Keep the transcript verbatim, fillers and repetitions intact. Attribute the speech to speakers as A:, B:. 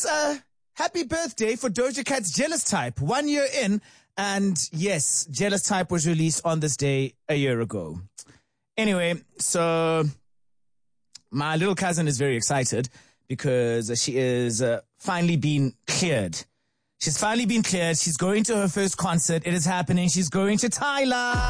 A: it's a happy birthday for Doja Cat's Jealous Type, one year in. And yes, Jealous Type was released on this day a year ago. Anyway, so my little cousin is very excited because she is uh, finally been cleared. She's finally been cleared. She's going to her first concert. It is happening. She's going to Thailand.